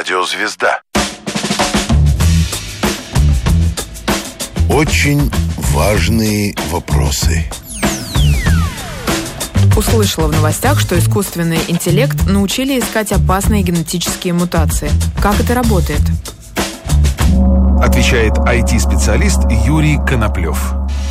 Радиозвезда. Очень важные вопросы. Услышала в новостях, что искусственный интеллект научили искать опасные генетические мутации. Как это работает? Отвечает IT-специалист Юрий Коноплев.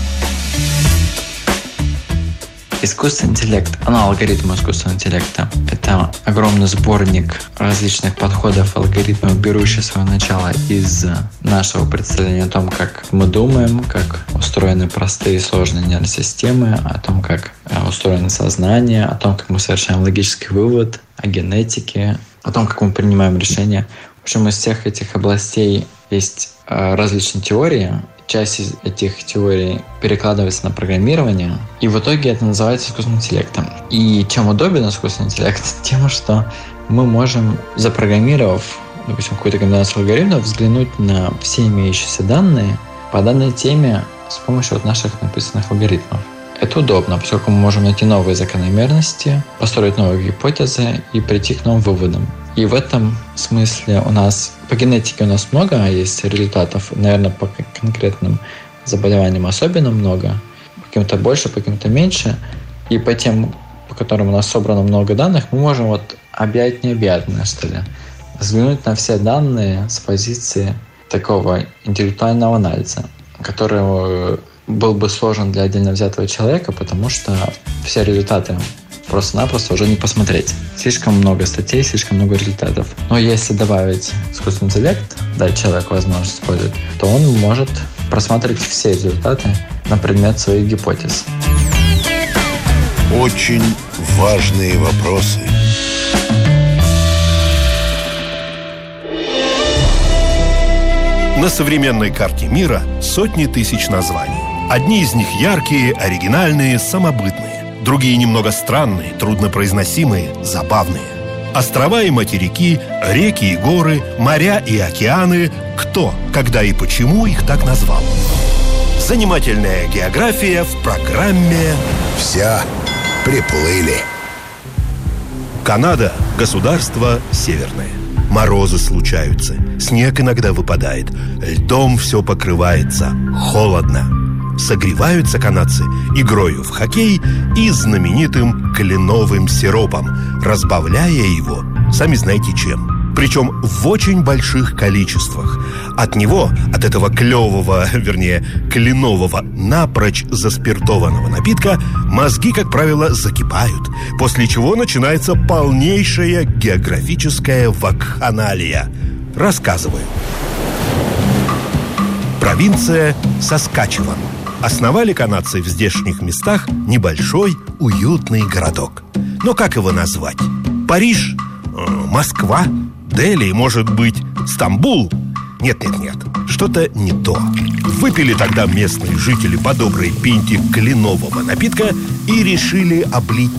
Искусственный интеллект, алгоритмы искусственного интеллекта – это огромный сборник различных подходов, алгоритмов, берущих свое начало из нашего представления о том, как мы думаем, как устроены простые и сложные нервные системы, о том, как устроено сознание, о том, как мы совершаем логический вывод, о генетике, о том, как мы принимаем решения. В общем, из всех этих областей есть различные теории. Часть из этих теорий перекладывается на программирование, и в итоге это называется искусственным интеллектом. И чем удобен искусственный интеллект? Тем, что мы можем, запрограммировав, допустим, какую-то комбинацию алгоритмов, взглянуть на все имеющиеся данные по данной теме с помощью наших написанных алгоритмов. Это удобно, поскольку мы можем найти новые закономерности, построить новые гипотезы и прийти к новым выводам. И в этом смысле у нас по генетике у нас много есть результатов. Наверное, по конкретным заболеваниям особенно много. По каким-то больше, по каким-то меньше. И по тем, по которым у нас собрано много данных, мы можем объять необъятное, что ли. Взглянуть на все данные с позиции такого интеллектуального анализа, который был бы сложен для отдельно взятого человека, потому что все результаты просто-напросто уже не посмотреть. Слишком много статей, слишком много результатов. Но если добавить искусственный интеллект, дать человеку возможность использовать, то он может просматривать все результаты на предмет своих гипотез. Очень важные вопросы. На современной карте мира сотни тысяч названий. Одни из них яркие, оригинальные, самобытные. Другие немного странные, труднопроизносимые, забавные. Острова и материки, реки и горы, моря и океаны. Кто, когда и почему их так назвал? Занимательная география в программе Вся приплыли. Канада – государство северное. Морозы случаются, снег иногда выпадает, льдом все покрывается, холодно. Согреваются канадцы игрою в хоккей и знаменитым кленовым сиропом, разбавляя его, сами знаете чем. Причем в очень больших количествах. От него, от этого клевого, кленового, напрочь заспиртованного напитка, мозги, как правило, закипают, после чего начинается полнейшая географическая вакханалия. Рассказываю. Провинция Саскачеван. Основали канадцы в здешних местах небольшой уютный городок. Но как его назвать? Париж? Москва? Дели? Может быть, Стамбул? Нет, что-то не то. Выпили тогда местные жители по доброй пинте кленового напитка и решили облить